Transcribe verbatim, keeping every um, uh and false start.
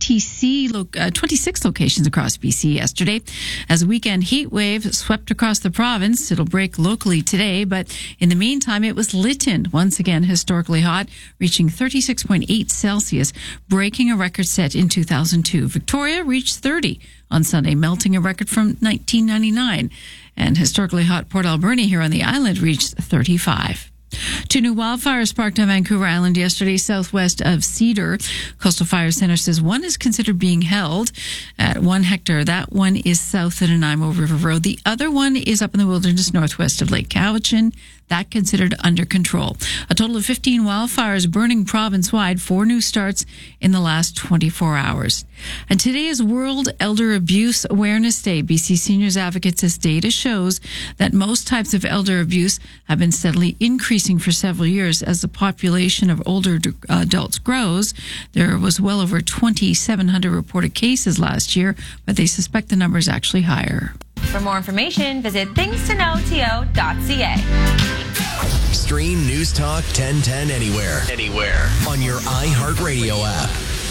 twenty, lo- uh, twenty-six locations across B C yesterday as a weekend heat wave swept across the province. It'll break locally today, but in the meantime, it was Lytton, once again historically hot, reaching thirty-six point eight Celsius, breaking a record set in two thousand two. Victoria reached thirty on Sunday, melting a record from nineteen ninety-nine. And historically hot Port Alberni here on the island reached thirty-five. Two new wildfires sparked on Vancouver Island yesterday, southwest of Cedar. Coastal Fire Center says one is considered being held at one hectare. That one is south of Nanaimo River Road. The other one is up in the wilderness northwest of Lake Cowichan. That considered under control. A total of fifteen wildfires burning province-wide, four new starts in the last twenty-four hours. And today is World Elder Abuse Awareness Day. B C Seniors Advocate says data shows that most types of elder abuse have been steadily increasing for several years as the population of older adults grows. There was well over twenty-seven hundred reported cases last year, but they suspect the number is actually higher. For more information, visit things to know to dot c a. Stream News Talk ten ten anywhere. Anywhere. On your iHeartRadio app.